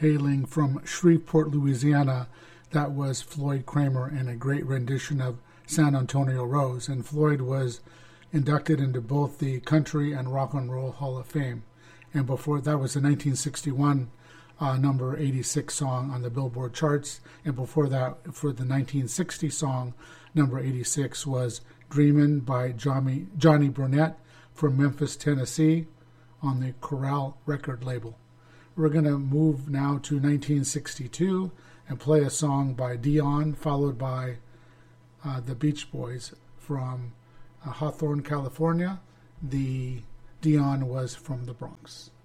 hailing from Shreveport, Louisiana. That was Floyd Kramer in a great rendition of San Antonio Rose. And Floyd was inducted into both the Country and Rock and Roll Hall of Fame. And before that was the 1961 number 86 song on the Billboard charts. And before that, for the 1960 song, number 86 was Dreamin' by Johnny Burnett from Memphis, Tennessee on the Corral record label. We're going to move now to 1962 and play a song by Dion, followed by the Beach Boys from Hawthorne, California. The Dion was from the Bronx.